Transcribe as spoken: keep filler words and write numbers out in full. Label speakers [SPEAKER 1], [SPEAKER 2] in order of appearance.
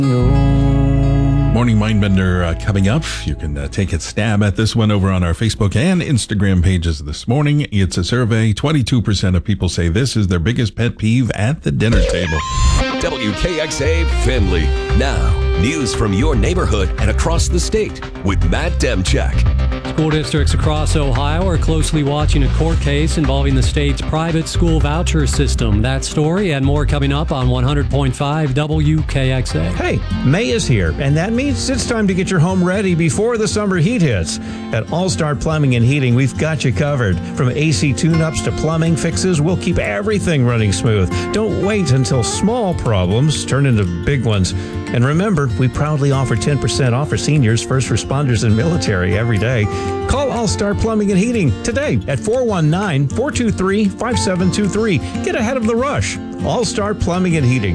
[SPEAKER 1] Morning Mindbender uh, coming up. You can uh, take a stab at this one over on our Facebook and Instagram pages this morning. It's a survey. twenty-two percent of people say this is their biggest pet peeve at the dinner table.
[SPEAKER 2] W K X A Findlay. Now, news from your neighborhood and across the state with Matt Demchak.
[SPEAKER 3] School districts across Ohio are closely watching a court case involving the state's private school voucher system. That story and more coming up on one hundred point five W K X A.
[SPEAKER 4] Hey, May is here, and that means it's time to get your home ready before the summer heat hits. At All-Star Plumbing and Heating, we've got you covered. From A C tune-ups to plumbing fixes, we'll keep everything running smooth. Don't wait until small problems turn into big ones. And remember, we proudly offer ten percent off for seniors, first responders, and military every day. Call All-Star Plumbing and Heating today at four one nine, four two three, five seven two three. Get ahead of the rush. All-Star Plumbing and Heating.